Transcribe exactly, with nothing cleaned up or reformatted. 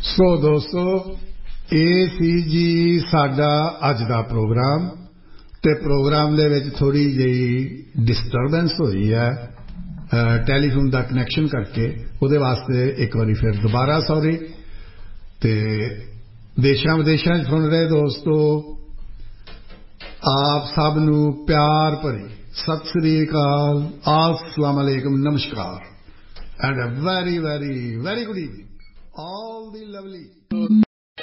ਸੋ ਦੋਸਤੋ, ਇਹ ਸੀ ਜੀ ਸਾਡਾ ਅੱਜ ਦਾ ਪ੍ਰੋਗਰਾਮ। ਤੇ ਪ੍ਰੋਗਰਾਮ ਦੇ ਵਿੱਚ ਥੋੜ੍ਹੀ ਜਿਹੀ ਡਿਸਟਰਬੈਂਸ ਹੋਈ ਹੈ ਟੈਲੀਫੋਨ ਦਾ ਕਨੈਕਸ਼ਨ ਕਰਕੇ। ਉਹਦੇ ਵਾਸਤੇ ਇੱਕ ਵਾਰੀ ਫਿਰ ਦੁਬਾਰਾ ਸੌਰੀ। ਤੇ ਦੇਸ਼ਾਂ ਵਿਦੇਸ਼ਾਂ 'ਚ ਸੁਣ ਰਹੇ ਦੋਸਤੋ, ਆਪ ਸਭ ਨੂੰ ਪਿਆਰ ਭਰੀ ਸਤਿ ਸ੍ਰੀ ਅਕਾਲ, अस्सलाम अलैकुम, नमस्कार, and a very very very good evening all the lovely